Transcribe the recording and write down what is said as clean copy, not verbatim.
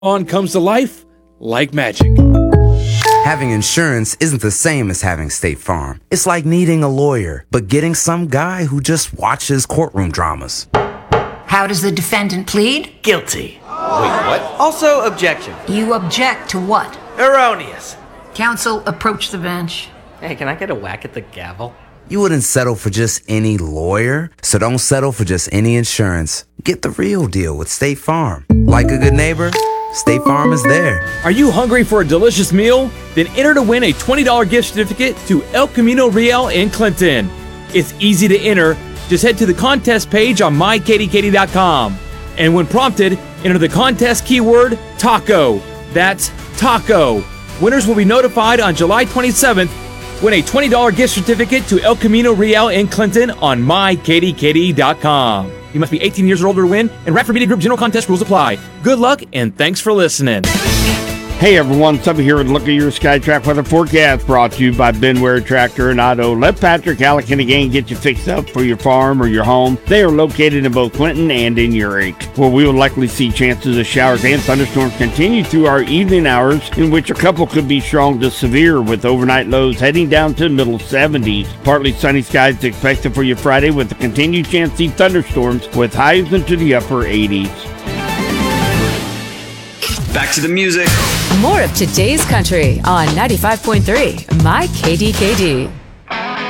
on comes to life like magic. Having insurance isn't the same as having State Farm. It's like needing a lawyer, but getting some guy who just watches courtroom dramas. How does the defendant plead? Guilty. Wait, what? Also, objection. You object to what? Erroneous. Counsel, approach the bench. Hey, can I get a whack at the gavel? You wouldn't settle for just any lawyer, so don't settle for just any insurance. Get the real deal with State Farm. Like a good neighbor, State Farm is there. Are you hungry for a delicious meal? Then enter to win a $20 gift certificate to El Camino Real in Clinton. It's easy to enter. Just head to the contest page on mykatykatty.com. And when prompted, enter the contest keyword taco. That's taco. Winners will be notified on July 27th. Win a $20 gift certificate to El Camino Real in Clinton on mykatykatty.com. You must be 18 years or older to win, and Radford Media Group general contest rules apply. Good luck, and thanks for listening. Hey everyone, Subby here with a look at your SkyTrack weather forecast, brought to you by Benware Tractor and Auto. Let Patrick Halleck and the gang get you fixed up for your farm or your home. They are located in both Clinton and in Urick, where we will likely see chances of showers and thunderstorms continue through our evening hours, in which a couple could be strong to severe, with overnight lows heading down to middle 70s. Partly sunny skies expected for your Friday, with a continued chance to see thunderstorms with highs into the upper 80s. Back to the music. More of today's country on 95.3 My KDKD.